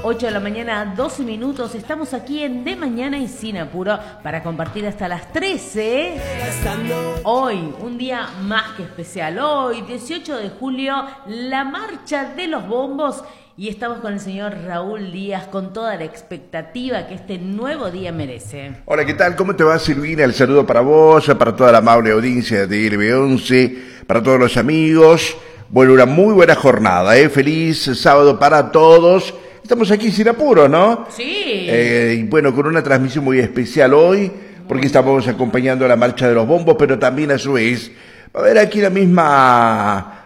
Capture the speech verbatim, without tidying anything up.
ocho de la mañana, doce minutos. Estamos aquí en De Mañana y Sin Apuro para compartir hasta las trece. Hoy, un día más que especial. Hoy, dieciocho de julio, la marcha de los bombos. Y estamos con el señor Raúl Díaz con toda la expectativa que este nuevo día merece. Hola, ¿qué tal? ¿Cómo te va, Silvina? El saludo para vos, para toda la amable audiencia de L B once, para todos los amigos. Bueno, una muy buena jornada, ¿eh? Feliz sábado para todos. Estamos aquí sin apuro, ¿no? Sí. Eh, y bueno, con una transmisión muy especial hoy, porque estamos acompañando a la marcha de los bombos, pero también a su vez va a haber aquí la misma